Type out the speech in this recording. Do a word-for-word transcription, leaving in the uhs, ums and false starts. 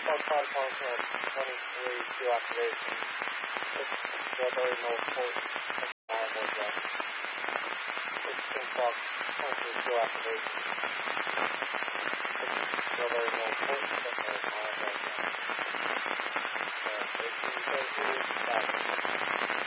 Fox Protocol twenty-three, two activation. six Strawberry Northport, nine Northwest. sixteen Fox twenty-three, two activation. six Strawberry Northport,